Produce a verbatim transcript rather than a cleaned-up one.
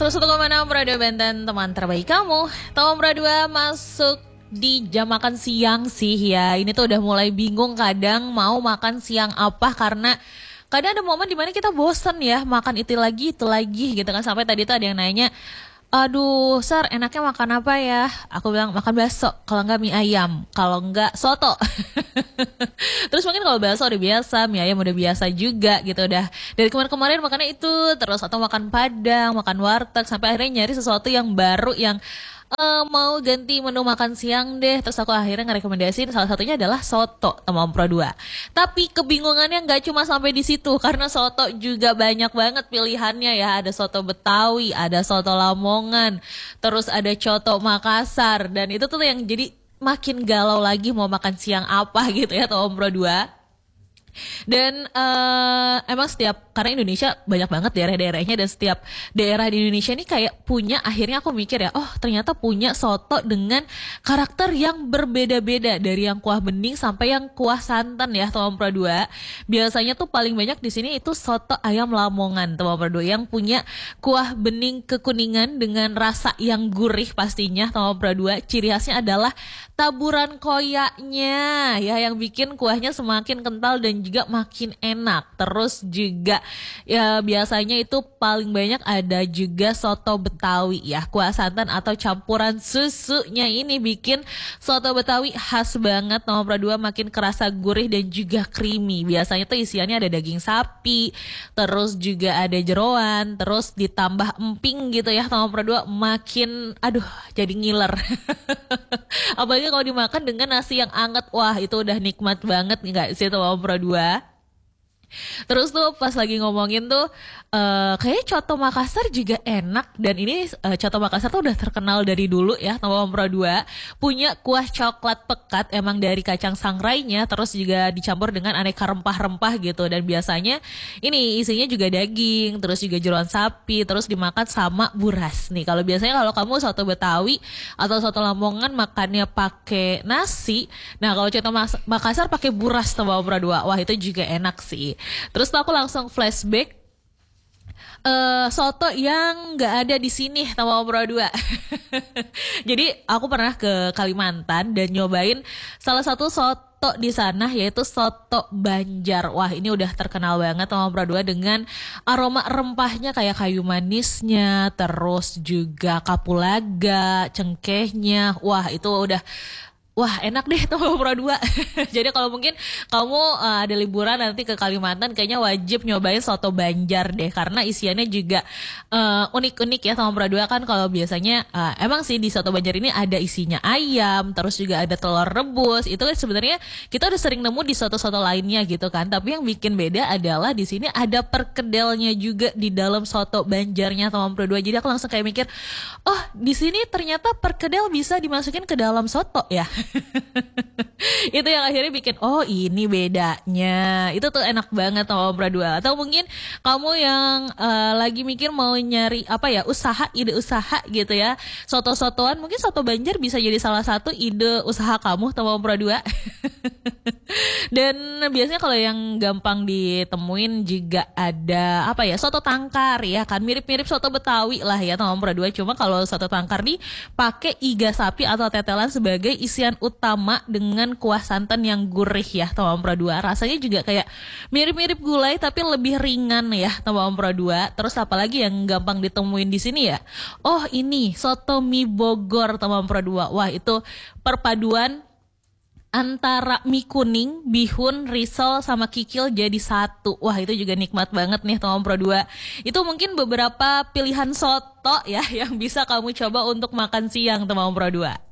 seratus satu koma enam Radio Benten, teman terbaik kamu. Tomra dua masuk di jam makan siang sih ya. Ini tuh udah mulai bingung kadang mau makan siang apa, karena kadang ada momen dimana kita bosen ya makan itu lagi itu lagi gitu kan. Sampai tadi tuh ada yang nanya, aduh Sar, enaknya makan apa ya? Aku bilang makan bakso, kalau enggak mie ayam, kalau enggak soto. Terus mungkin kalau bakso udah biasa, mie ayam udah biasa juga gitu. Udah dari kemarin-kemarin makannya itu terus, atau makan padang, makan warteg, sampai akhirnya nyari sesuatu yang baru yang Uh, mau ganti menu makan siang deh. Terus aku akhirnya ngerekomendasiin salah satunya adalah soto teman Pro dua. Tapi kebingungannya nggak cuma sampai di situ, karena soto juga banyak banget pilihannya ya. Ada soto Betawi, ada soto Lamongan, terus ada coto Makassar. Dan itu tuh yang jadi makin galau lagi mau makan siang apa gitu ya teman Pro dua. Dan uh, emang setiap, karena Indonesia banyak banget daerah-daerahnya, dan setiap daerah di Indonesia ini kayak punya, akhirnya aku mikir ya, oh ternyata punya soto dengan karakter yang berbeda-beda, dari yang kuah bening sampai yang kuah santan ya teman Pro dua. Biasanya tuh paling banyak di sini itu soto ayam Lamongan teman Pro dua, yang punya kuah bening kekuningan dengan rasa yang gurih pastinya teman Pro dua. Ciri khasnya adalah taburan koyaknya ya, yang bikin kuahnya semakin kental dan juga makin enak. Terus juga ya biasanya itu paling banyak ada juga soto Betawi ya, kuah santan atau campuran susunya ini bikin soto Betawi khas banget nomor dua, makin kerasa gurih dan juga creamy. Biasanya tuh isiannya ada daging sapi, terus juga ada jeroan, terus ditambah emping gitu ya nomor dua, makin aduh jadi ngiler. Apalagi kalau dimakan dengan nasi yang anget, wah itu udah nikmat banget nggak sih teman Pro dua? Terus tuh pas lagi ngomongin tuh uh, kayaknya coto Makassar juga enak. Dan ini uh, coto Makassar tuh udah terkenal dari dulu ya teman Pro dua. Punya kuah coklat pekat emang dari kacang sangrainya, terus juga dicampur dengan aneka rempah-rempah gitu. Dan biasanya ini isinya juga daging, terus juga jeroan sapi, terus dimakan sama buras nih. Kalau biasanya kalau kamu soto Betawi atau soto Lamongan makannya pakai nasi, nah kalau coto Makassar pakai buras teman Pro dua, wah itu juga enak sih. Terus tuh aku langsung flashback uh, soto yang nggak ada di sini sama Om Pro dua. Jadi aku pernah ke Kalimantan dan nyobain salah satu soto di sana, yaitu soto Banjar. Wah ini udah terkenal banget sama Om Pro dua dengan aroma rempahnya kayak kayu manisnya, terus juga kapulaga, cengkehnya. Wah itu udah, wah enak deh tuh Pro dua. Jadi kalau mungkin kamu uh, ada liburan nanti ke Kalimantan, kayaknya wajib nyobain soto Banjar deh, karena isiannya juga uh, unik-unik ya sama Pro dua kan. Kalau biasanya uh, emang sih di soto Banjar ini ada isinya ayam, terus juga ada telur rebus. Itu kan sebenarnya kita udah sering nemu di soto-soto lainnya gitu kan. Tapi yang bikin beda adalah di sini ada perkedelnya juga di dalam soto Banjarnya sama Pro dua. Jadi aku langsung kayak mikir, oh di sini ternyata perkedel bisa dimasukin ke dalam soto ya. Itu yang akhirnya bikin, oh ini bedanya. Itu tuh enak banget sama Om Pro dua. Atau mungkin kamu yang uh, lagi mikir mau nyari apa ya, usaha, ide usaha gitu ya, soto-sotoan, mungkin soto Banjar bisa jadi salah satu ide usaha kamu sama Om Pro dua. Dan biasanya kalau yang gampang ditemuin juga ada apa ya, soto tangkar ya kan, mirip-mirip soto Betawi lah ya sama Om Pro dua. Cuma kalau soto tangkar nih pakai iga sapi atau tetelan sebagai isian utama dengan kuah santan yang gurih ya teman Pro dua. Rasanya juga kayak mirip-mirip gulai tapi lebih ringan ya teman Pro dua. Terus apalagi yang gampang ditemuin di sini ya, oh ini soto mie Bogor teman Pro dua. Wah itu perpaduan antara mie kuning, bihun, risol, sama kikil jadi satu. Wah itu juga nikmat banget nih teman Pro dua. Itu mungkin beberapa pilihan soto ya yang bisa kamu coba untuk makan siang teman Pro dua.